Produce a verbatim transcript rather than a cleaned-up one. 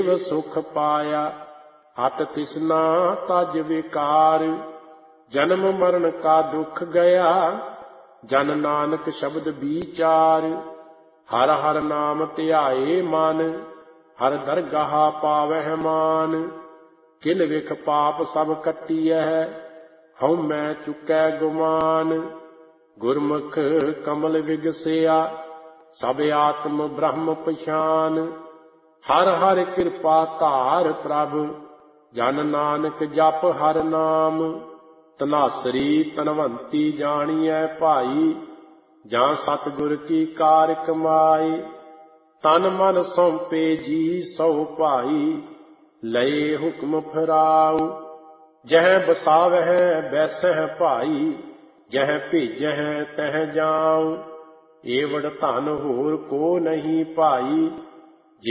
सुख पाया हत तिसना तज विकार। जन्म मरण का दुख गया जन नानक शब्द विचार। हर हर नाम ध्याए मन हर दरगाह पावह मान। किल विख पाप सब कटियह हऊँ मैं चुकै गुमान। गुरमुख कमल विगसिया सब आत्म ब्रह्म पछान। हर हर कृपा धार प्रभ जन नानक जप हर नाम। तनासरी तनवंती जानिए भाई जां सतगुर की कार कमाई। तन मन सौंपे जी सौ भाई लए हुक्म फिराऊ। जह बसावह बैसह भाई जह भेजह तह जाऊं। एवड़ धन होर को नहीं भाई